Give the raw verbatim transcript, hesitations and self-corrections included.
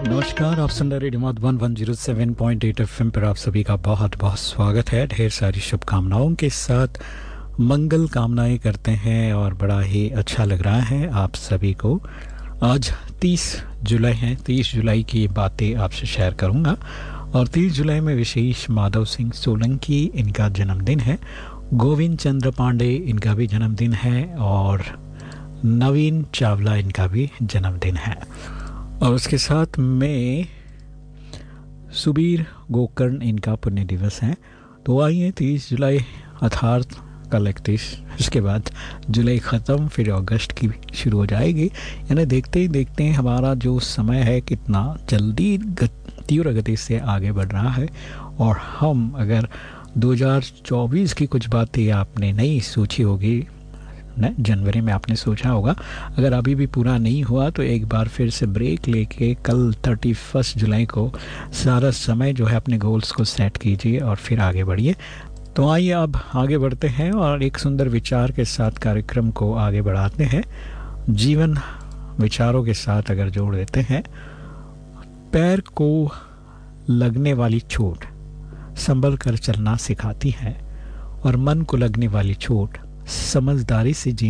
नमस्कार, आप सुन रहे radio Madhuban one zero seven point eight FM पर आप सभी का बहुत बहुत स्वागत है। ढेर सारी शुभकामनाओं के साथ मंगल कामनाएं करते हैं और बड़ा ही अच्छा लग रहा है आप सभी को। आज तीस जुलाई है, तीस जुलाई की बातें आपसे शेयर करूंगा और तीस जुलाई में विशेष माधव सिंह सोलंकी इनका जन्मदिन है, गोविंद चंद्र पांडे इनका भी जन्मदिन है और नवीन चावला इनका भी जन्मदिन है। और उसके साथ में सुबीर गोकर्ण इनका पुण्य दिवस है। तो आइए तीस जुलाई अर्थात कल इकतीस, इसके बाद जुलाई ख़त्म, फिर अगस्त की शुरू हो जाएगी। यानी देखते ही देखते हमारा जो समय है कितना जल्दी तीव्र गति से आगे बढ़ रहा है। और हम अगर दो हज़ार चौबीस की कुछ बातें आपने नहीं सोची होगी, न जनवरी में आपने सोचा होगा, अगर अभी भी पूरा नहीं हुआ तो एक बार फिर से ब्रेक लेके कल थर्टी फर्स्ट जुलाई को सारा समय जो है अपने गोल्स को सेट कीजिए और फिर आगे बढ़िए। तो आइए अब आगे बढ़ते हैं और एक सुंदर विचार के साथ कार्यक्रम को आगे बढ़ाते हैं। जीवन विचारों के साथ अगर जोड़ देते हैं, पैर को लगने वाली चोट संभल कर चलना सिखाती है और मन को लगने वाली चोट समझदारी से जीना